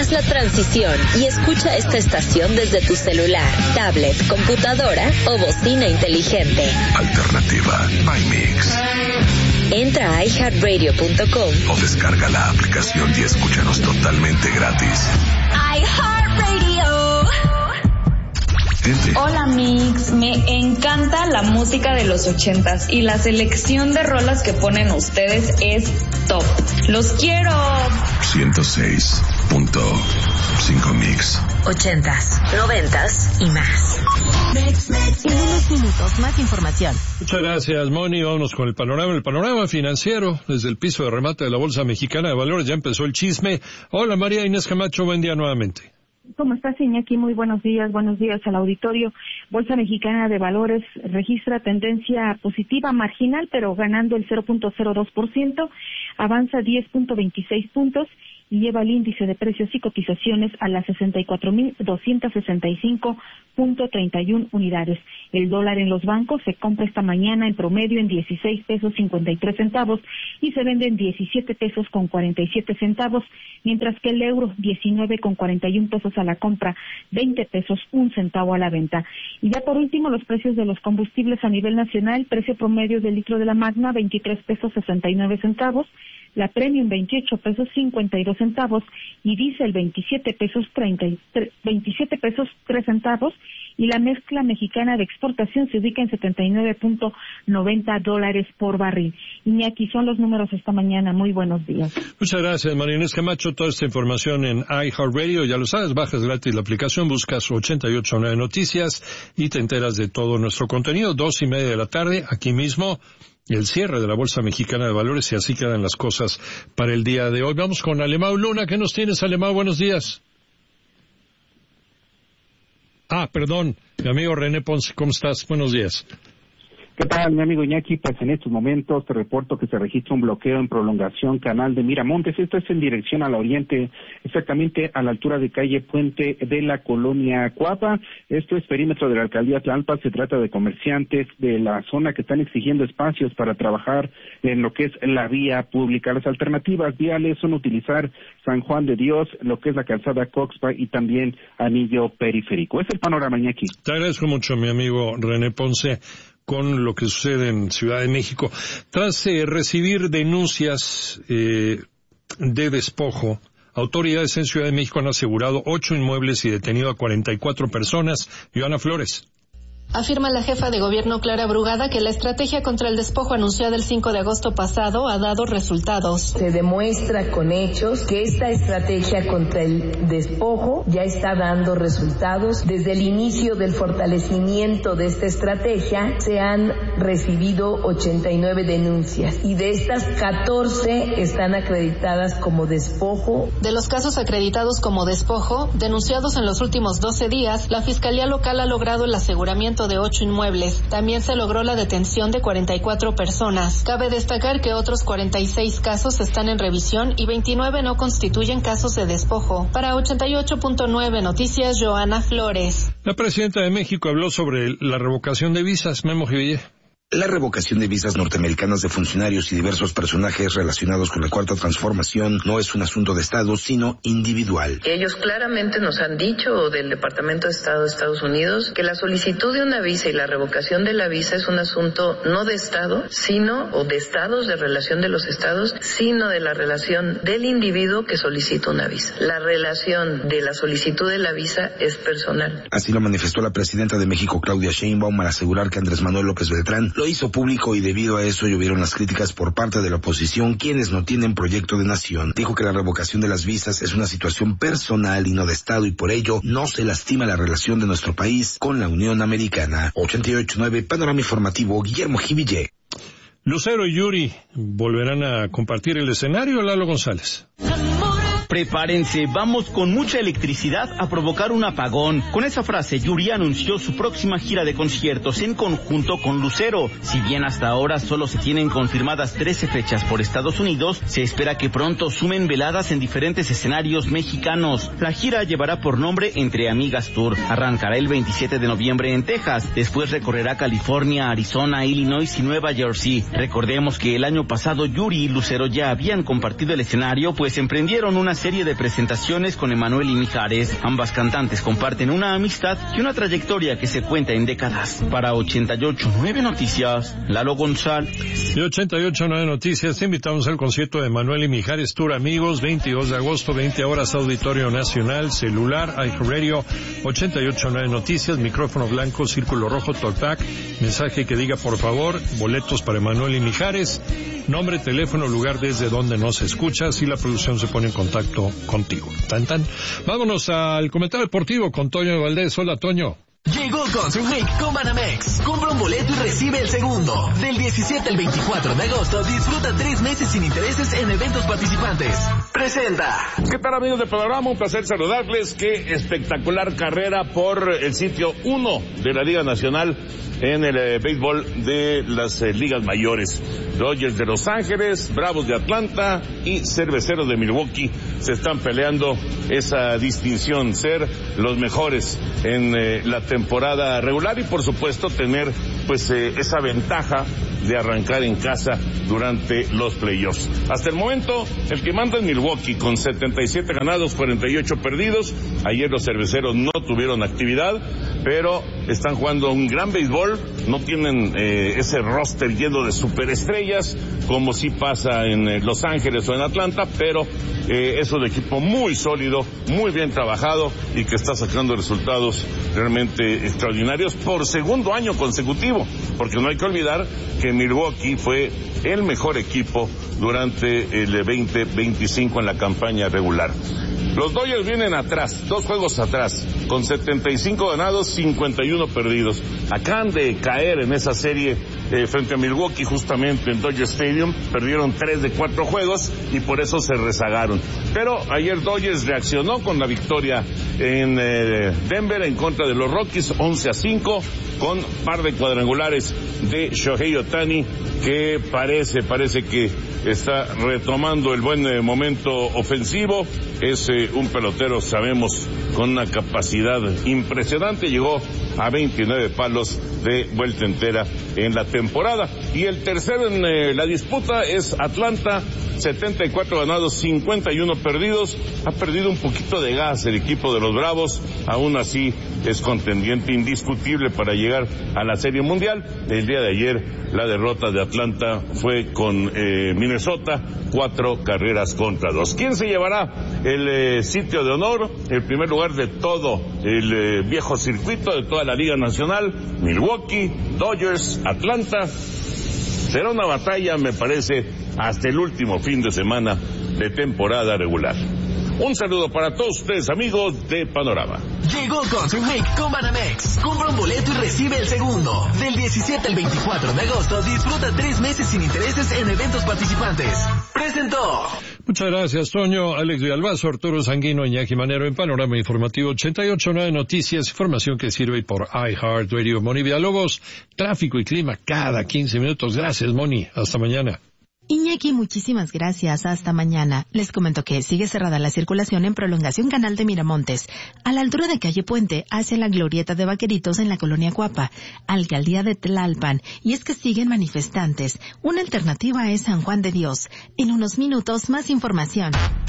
Haz la transición y escucha esta estación desde tu celular, tablet, computadora o bocina inteligente. Alternativa My Mix. Entra a iHeartRadio.com o descarga la aplicación y escúchanos totalmente gratis. iHeartRadio. Hola Mix, me encanta la música de los 80s y la selección de rolas que ponen ustedes es top. ¡Los quiero! 106.5 Mix. 80s, 90s y más. En unos minutos, más información. Muchas gracias, Moni. Vámonos con el panorama. El panorama financiero, desde el piso de remate de la Bolsa Mexicana de Valores, ya empezó el chisme. Hola, María Inés Camacho, buen día nuevamente. ¿Cómo estás, Iñaki? Muy buenos días al auditorio. Bolsa Mexicana de Valores registra tendencia positiva marginal, pero ganando el 0.02%, avanza 10.26 puntos y lleva el índice de precios y cotizaciones a las 64.265.31 unidades. El dólar en los bancos se compra esta mañana en promedio en 16 pesos 53 centavos y se vende en 17 pesos con 47 centavos, mientras que el euro 19 con 41 pesos a la compra, 20 pesos 1 centavo a la venta. Y ya por último, los precios de los combustibles a nivel nacional, precio promedio del litro de la Magna 23 pesos 69 centavos, la Premium 28 pesos 52 centavos y Diesel 27 pesos 3 centavos y la mezcla mexicana de exportación se ubica en $79.90 por barril. Iñaki, son los números esta mañana. Muy buenos días. Muchas gracias, María Inés Camacho. Toda esta información en iHeartRadio, ya lo sabes, bajas gratis la aplicación, buscas 889 Noticias y te enteras de todo nuestro contenido. 2:30 de la tarde, aquí mismo, el cierre de la Bolsa Mexicana de Valores, y así quedan las cosas para el día de hoy. Vamos con Alemão Luna. ¿Qué nos tienes, Alemão? Buenos días. Perdón, mi amigo René Ponce, ¿cómo estás? Buenos días. ¿Qué tal, mi amigo Iñaki? Pues en estos momentos te reporto que se registra un bloqueo en prolongación Canal de Miramontes. Esto es en dirección al oriente, exactamente a la altura de calle Puente de la Colonia Cuapa. Esto es perímetro de la Alcaldía Tlalpan. Se trata de comerciantes de la zona que están exigiendo espacios para trabajar en lo que es la vía pública. Las alternativas viales son utilizar San Juan de Dios, lo que es la calzada Coxpa y también Anillo Periférico. Es el panorama, Iñaki. Te agradezco mucho, mi amigo René Ponce, con lo que sucede en Ciudad de México. Tras recibir denuncias de despojo, autoridades en Ciudad de México han asegurado 8 inmuebles y detenido a 44 personas. Joana Flores. Afirma la jefa de gobierno Clara Brugada que la estrategia contra el despojo anunciada el 5 de agosto pasado ha dado resultados. Se demuestra con hechos que esta estrategia contra el despojo ya está dando resultados. Desde el inicio del fortalecimiento de esta estrategia se han recibido 89 denuncias y de estas 14 están acreditadas como despojo. De los casos acreditados como despojo, denunciados en los últimos 12 días, la Fiscalía Local ha logrado el aseguramiento de 8 inmuebles. También se logró la detención de 44 personas. Cabe destacar que otros 46 casos están en revisión y 29 no constituyen casos de despojo. Para 88.9 Noticias, Joana Flores. La presidenta de México habló sobre la revocación de visas. Memo Jiville. La revocación de visas norteamericanas de funcionarios y diversos personajes relacionados con la Cuarta Transformación no es un asunto de Estado, sino individual. Ellos claramente nos han dicho, del Departamento de Estado de Estados Unidos, que la solicitud de una visa y la revocación de la visa es un asunto no de Estado, o de Estados, de relación de los Estados, sino de la relación del individuo que solicita una visa. La relación de la solicitud de la visa es personal. Así lo manifestó la presidenta de México, Claudia Sheinbaum, al asegurar que Andrés Manuel López Beltrán lo hizo público y debido a eso llovieron las críticas por parte de la oposición, quienes no tienen proyecto de nación. Dijo que la revocación de las visas es una situación personal y no de Estado y por ello no se lastima la relación de nuestro país con la Unión Americana. 88.9 Panorama Informativo, Guillermo Jiville. Lucero y Yuri volverán a compartir el escenario. Lalo González. Prepárense, vamos con mucha electricidad a provocar un apagón. Con esa frase, Yuri anunció su próxima gira de conciertos en conjunto con Lucero. Si bien hasta ahora solo se tienen confirmadas 13 fechas por Estados Unidos, se espera que pronto sumen veladas en diferentes escenarios mexicanos. La gira llevará por nombre Entre Amigas Tour. Arrancará el 27 de noviembre en Texas, después recorrerá California, Arizona, Illinois y Nueva Jersey. Recordemos que el año pasado Yuri y Lucero ya habían compartido el escenario, pues emprendieron una serie serie de presentaciones con Emanuel y Mijares. Ambas cantantes comparten una amistad y una trayectoria que se cuenta en décadas. Para 88.9 Noticias, Lalo González. De 88.9 Noticias, te invitamos al concierto de Emanuel y Mijares Tour Amigos, 22 de agosto, 20 horas, Auditorio Nacional, celular, iHeartRadio, 88.9 Noticias, micrófono blanco, círculo rojo, talkback, mensaje que diga por favor, boletos para Emanuel y Mijares, nombre, teléfono, lugar desde donde nos escuchas y la producción se pone en contacto contigo. Tan tan. Vámonos al comentario deportivo con Toño Valdés. Hola, Toño. Llegó Concert Week con Banamex. Compra un boleto y recibe el segundo. Del 17 al 24 de agosto, disfruta 3 meses sin intereses en eventos participantes. Presenta. ¿Qué tal, amigos de Panorama? Un placer saludarles. Qué espectacular carrera por el sitio 1 de la Liga Nacional en el béisbol de las ligas mayores. Dodgers de Los Ángeles, Bravos de Atlanta y Cerveceros de Milwaukee se están peleando esa distinción, ser los mejores en la temporada regular y por supuesto tener pues esa ventaja de arrancar en casa durante los playoffs. Hasta el momento, el que manda es Milwaukee con 77 ganados, 48 perdidos. Ayer los cerveceros no tuvieron actividad, pero están jugando un gran béisbol. No tienen ese roster lleno de superestrellas como sí pasa en Los Ángeles o en Atlanta, pero es un equipo muy sólido, muy bien trabajado y que está sacando resultados realmente extraordinarios por segundo año consecutivo, porque no hay que olvidar que Milwaukee fue el mejor equipo durante el 2025 en la campaña regular. Los Dodgers vienen atrás, 2 juegos atrás, con 75 ganados, 51 perdidos. Acaban de caer en esa serie frente a Milwaukee, justamente en Dodger Stadium. Perdieron 3 de 4 juegos y por eso se rezagaron. Pero ayer Dodgers reaccionó con la victoria en Denver en contra de los Rockies, 11-5, con par de cuadrangulares de Shohei Ohtani, que parece que está retomando el buen momento ofensivo. Es un pelotero, sabemos, con una capacidad impresionante. Llegó a 29 palos de vuelta entera en la temporada. Y el tercero en la disputa es Atlanta, 74 ganados, 51 perdidos. Ha perdido un poquito de gas el equipo de los Bravos, aún así es contendiente indiscutible para llegar a la Serie Mundial. El día de ayer la derrota de Atlanta fue con Minnesota, 4-2. ¿Quién se llevará el sitio de honor? El primer lugar de todo el viejo circuito, de toda la Liga Nacional, Milwaukee, Dodgers, Atlanta. Será una batalla, me parece, hasta el último fin de semana de temporada regular. Un saludo para todos ustedes, amigos de Panorama. Llegó Concert Week con Banamex. Compra un boleto y recibe el segundo. Del 17 al 24 de agosto, disfruta 3 meses sin intereses en eventos participantes. Presentó. Muchas gracias, Toño. Alex Villalbazo, Arturo Sanguino, Iñaki Manero en Panorama Informativo 88.9 Noticias, información que sirve por iHeartRadio. Moni Villalobos, tráfico y clima cada 15 minutos. Gracias, Moni. Hasta mañana. Iñaki, muchísimas gracias. Hasta mañana. Les comento que sigue cerrada la circulación en Prolongación Canal de Miramontes, a la altura de Calle Puente, hacia la Glorieta de Vaqueritos en la Colonia Cuapa, Alcaldía de Tlalpan. Y es que siguen manifestantes. Una alternativa es San Juan de Dios. En unos minutos, más información.